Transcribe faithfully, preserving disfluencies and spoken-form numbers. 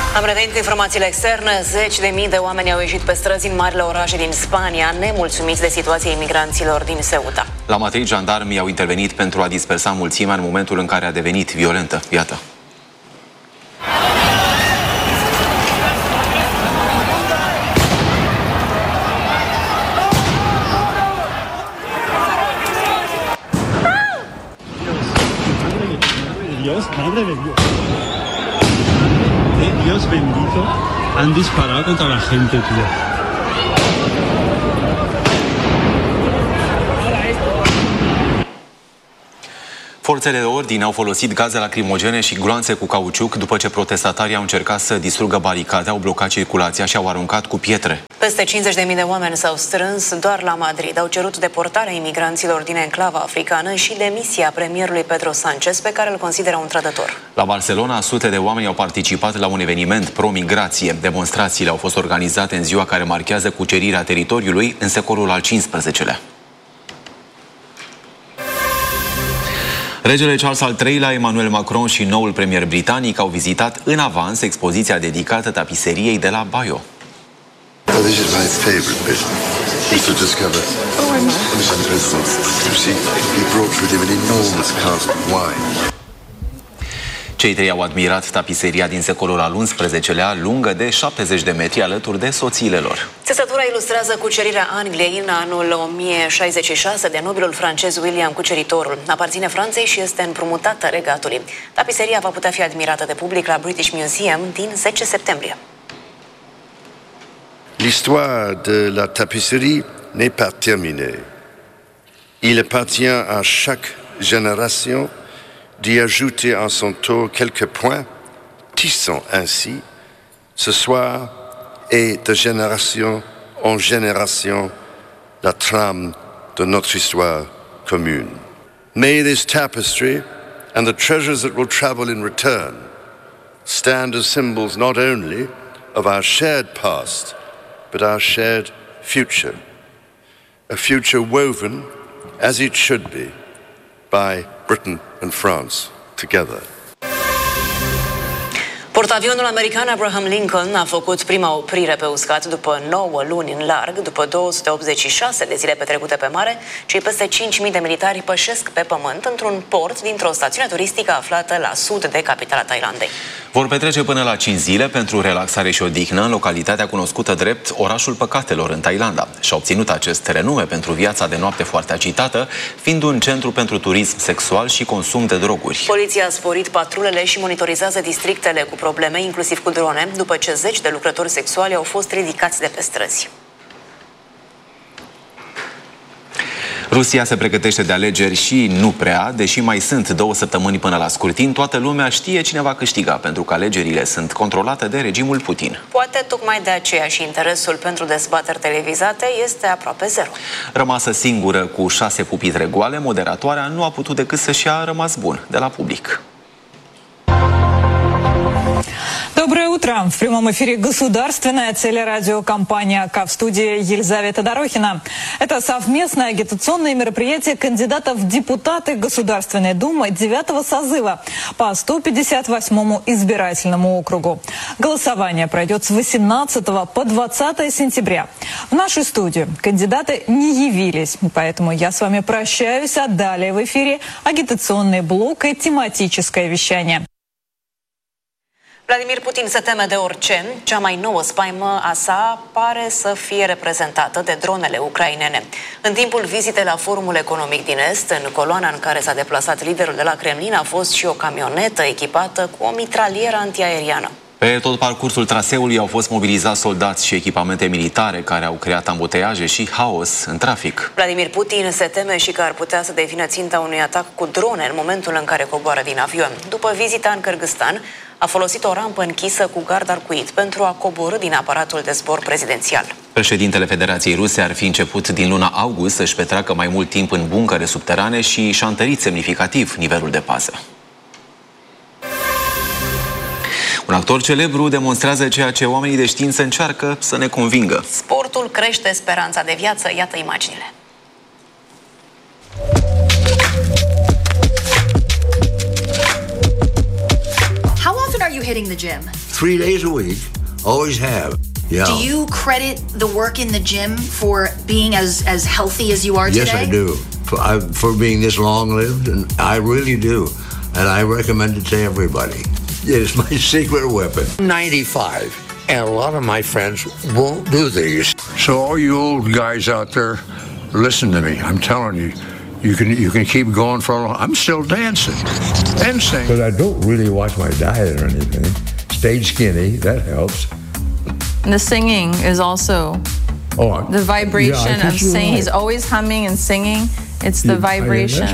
Am revenit cu informațiile externe. Zeci de mii de oameni au ieșit pe străzi în marile orașe din Spania, nemulțumiți de situația imigranților din Ceuta. La Madrid, jandarmii au intervenit pentru a dispersa mulțimea în momentul în care a devenit violentă. Iată. Dios, madre de Dios. De Dios bendito, han disparado contra la gente, tío. Forțele de ordine au folosit gaze lacrimogene și gloanțe cu cauciuc după ce protestatarii au încercat să distrugă baricade, au blocat circulația și au aruncat cu pietre. Peste cincizeci de mii de oameni s-au strâns doar la Madrid. Au cerut deportarea imigranților din enclava africană și demisia premierului Pedro Sánchez, pe care îl consideră un trădător. La Barcelona, sute de oameni au participat la un eveniment pro-migrație. Demonstrațiile au fost organizate în ziua care marchează cucerirea teritoriului în secolul al cincisprezecelea. Regele Charles al treilea, Emmanuel Macron și noul premier britanic au vizitat în avans expoziția dedicată tapiseriei de la Bayeux. Oh, this is my favorite bit. Is to discover Mister President. You see, he brought with him an enormous cask of wine. Cei trei au admirat tapiseria din secolul al unsprezecelea, lungă de șaptezeci de metri, alături de soțiile lor. Țesătura ilustrează cucerirea Angliei în anul o mie șaizeci și șase de nobilul francez William Cuceritorul. Aparține Franței și este împrumutată regatului. Tapiseria va putea fi admirată de public la British Museum din zece septembrie. L'histoire de la tapisserie n'est pas terminée. Il appartient à chaque génération d'y ajouter en son tour quelques points, tissant ainsi ce soir et de génération en génération la trame de notre histoire commune. May this tapestry and the treasures that will travel in return stand as symbols not only of our shared past, but our shared future, a future woven, as it should be, by Britain and France together. Portavionul american Abraham Lincoln a făcut prima oprire pe uscat după nouă luni în larg. După două sute optzeci și șase de zile petrecute pe mare, cei peste cinci mii de militari pășesc pe pământ într-un port dintr-o stațiune turistică aflată la sud de capitala Thailandei. Vor petrece până la cinci zile pentru relaxare și odihnă în localitatea cunoscută drept Orașul Păcatelor în Thailanda. Și-a obținut acest renume pentru viața de noapte foarte agitată, fiind un centru pentru turism sexual și consum de droguri. Poliția a sporit patrulele și monitorizează districtele cu probleme, inclusiv cu drone, după ce zeci de lucrători sexuali au fost ridicați de pe străzi. Rusia se pregătește de alegeri și nu prea, deși mai sunt două săptămâni până la scrutin, toată lumea știe cine va câștiga, pentru că alegerile sunt controlate de regimul Putin. Poate tocmai de aceea și interesul pentru dezbateri televizate este aproape zero. Rămasă singură cu șase pupitre goale, moderatoarea nu a putut decât să-și ia rămas bun de la public. Доброе утро. В прямом эфире государственная телерадиокомпания «КА» в студии Елизавета Дорохина. Это совместное агитационное мероприятие кандидатов в депутаты Государственной Думы девятого созыва по сто пятьдесят восьмому избирательному округу. Голосование пройдет с восемнадцатого по двадцатое сентября. В нашу студию кандидаты не явились, поэтому я с вами прощаюсь, а далее в эфире агитационный блок и тематическое вещание. Vladimir Putin se teme de orice. Cea mai nouă spaimă a sa pare să fie reprezentată de dronele ucrainene. În timpul vizitei la Forumul Economic din Est, în coloana în care s-a deplasat liderul de la Kremlin, a fost și o camionetă echipată cu o mitralieră antiaeriană. Pe tot parcursul traseului au fost mobilizați soldați și echipamente militare care au creat ambuteiaje și haos în trafic. Vladimir Putin se teme și că ar putea să devină ținta unui atac cu drone în momentul în care coboară din avion. După vizita în Kârgâstan, a folosit o rampă închisă cu gard arcuit pentru a coborî din aparatul de zbor prezidențial. Președintele Federației Ruse ar fi început din luna august să-și petreacă mai mult timp în buncăre subterane și și-a întărit semnificativ nivelul de pază. Un actor celebru demonstrează ceea ce oamenii de știință încearcă să ne convingă. Sportul crește speranța de viață, iată imaginile. How often are you hitting the gym? Three days a week, always have. Yeah. Do you credit the work in the gym for being as, as healthy as you are yes, today? Yes, I do. For, I, for being this long-lived, and I really do. And I recommend it to everybody. It's my secret weapon. I'm ninety-five, and a lot of my friends won't do these. So all you old guys out there, listen to me. I'm telling you, you can you can keep going for a long. I'm still dancing and singing. Because I don't really watch my diet or anything. Stayed skinny, that helps. And the singing is also oh, the vibration yeah, of singing. Right. He's always humming and singing. It's the Yeah, vibration.